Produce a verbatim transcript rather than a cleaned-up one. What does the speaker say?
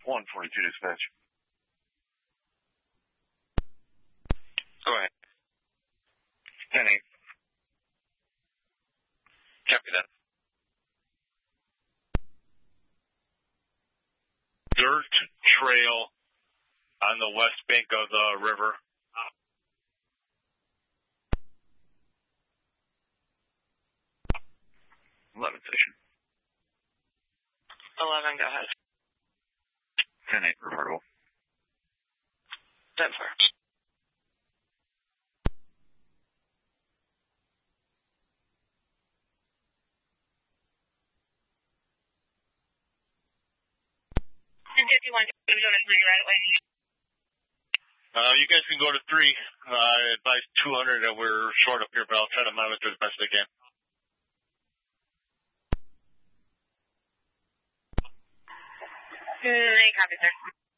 one forty-two dispatch. Go ahead. ten eight. Copy that. Dirt trail on the west bank of the river. eleven station. eleven, go ahead. ten eight, reportable. ten four. ten fifty-one, right away. Uh, you guys can go to three. Uh, I advise two hundred that we're short up here, but I'll try to monitor as best I can. Mm, copy, sir.